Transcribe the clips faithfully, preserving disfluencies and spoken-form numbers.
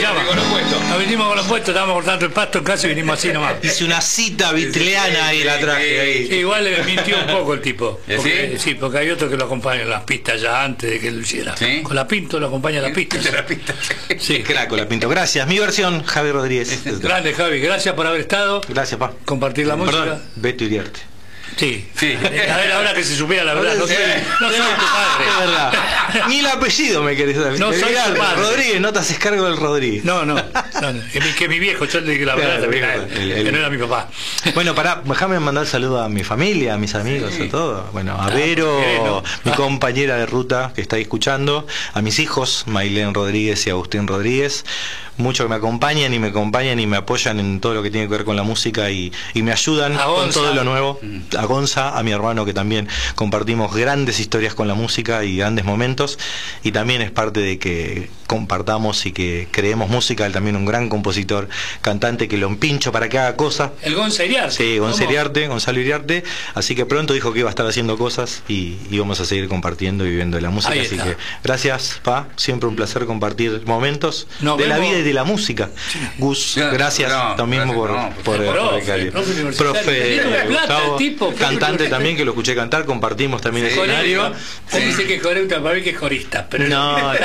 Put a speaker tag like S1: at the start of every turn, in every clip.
S1: llama. Nos vinimos con los puestos, estábamos cortando el pasto en casa y vinimos así nomás.
S2: Hice una cita vitleana y la traje ahí.
S1: Sí, igual le mintió un poco el tipo. Porque, ¿Sí? sí, porque hay otro que lo acompaña en las pistas ya antes de que él lo hiciera.
S3: ¿Sí?
S1: Con la Pinto lo acompaña en las pistas.
S3: La pista.
S1: Sí.
S2: Crack, la Pinto. Gracias. Mi versión, Javi Rodríguez.
S1: Grande, Javi, gracias por haber estado.
S2: Gracias, pa.
S1: Compartir la música.
S2: Perdón, Beto Iriarte.
S1: Sí.
S3: Sí.
S1: A ver, ahora que se supiera la verdad, no soy, no soy tu padre.
S2: Es verdad. Ni el apellido me querés dar.
S1: No soy tu padre.
S2: Rodríguez, no te haces cargo del Rodríguez.
S1: No, no, no, no. Que, mi, que mi viejo, yo le dije la verdad,
S2: Claro,
S1: también a él,
S2: el- el-
S1: que no era mi papá.
S2: Bueno, pará, déjame mandar saludos a mi familia, a mis amigos, a todo. Bueno, a Vero,
S1: bueno.
S2: mi
S1: Ah.
S2: compañera de ruta que está ahí escuchando, a mis hijos, Mailén Rodríguez y Agustín Rodríguez, mucho que me acompañan y me acompañan y me apoyan en todo lo que tiene que ver con la música y, y me ayudan
S1: A
S2: con
S1: Gonza.
S2: todo lo nuevo. A Gonza, a mi hermano, que también compartimos grandes historias con la música y grandes momentos, y también es parte de que compartamos y que creemos música. Él también un gran compositor, cantante, que lo empincho para que haga cosas.
S1: El Gonza Iriarte.
S2: Sí,
S1: ¿Cómo?
S2: Gonzalo Iriarte, Gonzalo Iriarte, así que pronto dijo que iba a estar haciendo cosas y, y vamos a seguir compartiendo y viviendo de la música.
S1: Ahí
S2: Así
S1: está.
S2: que gracias, Pa, siempre un placer compartir momentos
S1: Nos
S2: de la
S1: vemos.
S2: vida y de la música. Gus,
S3: Ya,
S2: gracias
S3: no,
S2: también
S3: gracias,
S2: por,
S3: no,
S2: por,
S1: por-
S2: por
S1: profe,
S2: el cariño.
S1: profe universitario.
S2: Profe
S1: Lleno de plata,
S2: Gustavo,
S1: el tipo, profe
S2: cantante
S1: universitario.
S2: también, que lo escuché cantar, compartimos también el
S1: Corista.
S2: escenario.
S1: Él dice que es corista, para mí que es corista, pero
S2: No, no,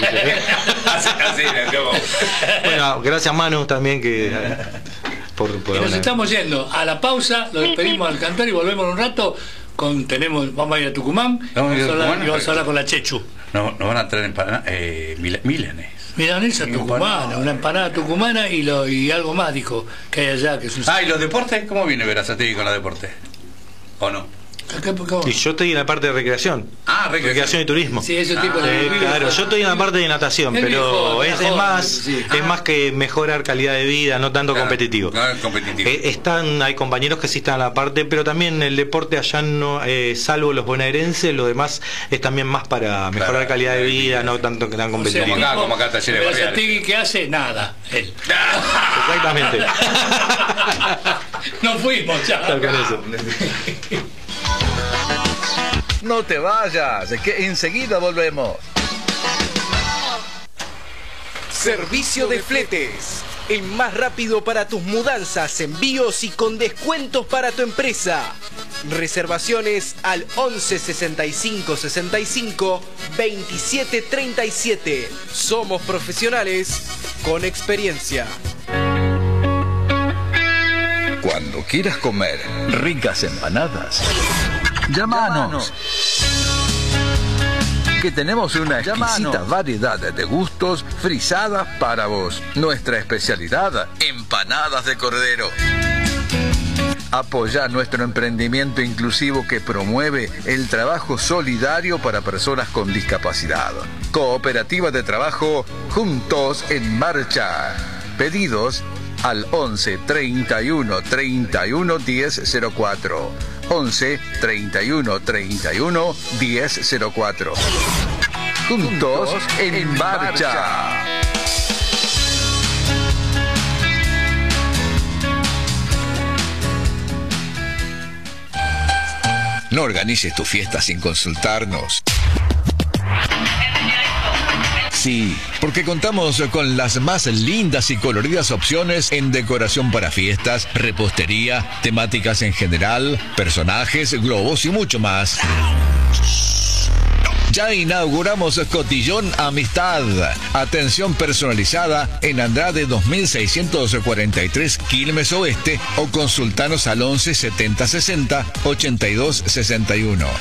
S3: Así, así, no.
S2: bueno, gracias Manu también que por, por
S1: Y nos
S2: una-
S1: estamos yendo a la pausa, lo despedimos al cantar y volvemos en un rato. Con, tenemos, vamos a ir a Tucumán,
S3: Vamos a ir a
S1: hablar,
S3: Tucumán,
S1: y vamos a hablar con la Chechu.
S3: No, nos van a traer empanadas, eh, mil- milanes.
S1: Milanesa tucumana,
S3: Empanada.
S1: una empanada tucumana y lo y algo más, dijo, que hay allá, que es un...
S3: Ah, ¿y los deportes? ¿Cómo viene Verazategui con los deportes? ¿O no?
S1: ¿Qué- cómo?
S2: Y yo estoy en la parte de recreación.
S3: Ah, recreación.
S2: Recreación y turismo.
S1: Sí, ese tipo
S2: Sí,
S1: de...
S2: claro, yo estoy en la parte de natación,
S1: Es
S2: pero
S1: mejor,
S2: es, es
S1: mejor,
S2: más
S1: sí.
S2: es más que mejorar calidad de vida, no tanto
S3: Claro,
S2: competitivo.
S3: no es competitivo.
S2: Eh, están, hay compañeros que sí están en la parte, pero también el deporte allá no, eh, salvo los bonaerenses, lo demás es también más para mejorar
S3: Claro,
S2: calidad de
S3: claro,
S2: vida,
S3: claro.
S2: no tanto que tan
S1: O sea,
S2: competitivo.
S3: Como acá,
S1: tipo,
S3: como acá, talleres
S1: Verazategui, ¿qué hace? Nada, él.
S2: Exactamente.
S1: Nos fuimos, ya.
S2: Tal con eso.
S4: No te vayas, que enseguida volvemos.
S5: Servicio de fletes. El más rápido para tus mudanzas, envíos y con descuentos para tu empresa. Reservaciones al once sesenta y cinco sesenta y cinco veintisiete treinta y siete. Somos profesionales con experiencia.
S4: Cuando quieras comer ricas empanadas, llámanos. Que tenemos una exquisita variedad de gustos frisadas para vos. Nuestra especialidad, empanadas de cordero. Apoya nuestro emprendimiento inclusivo que promueve el trabajo solidario para personas con discapacidad. Cooperativa de trabajo Juntos en Marcha. Pedidos al once treinta y uno treinta y uno diez cero cuatro. once treinta y uno treinta y uno diez cero cuatro. Juntos en Marcha. No organices tu fiesta sin consultarnos. Sí, porque contamos con las más lindas y coloridas opciones en decoración para fiestas, repostería, temáticas en general, personajes, globos y mucho más. Ya inauguramos Cotillón Amistad. Atención personalizada en Andrade dos mil seiscientos cuarenta y tres, Quilmes Oeste, o consultanos al once setenta sesenta ochenta y dos sesenta y uno.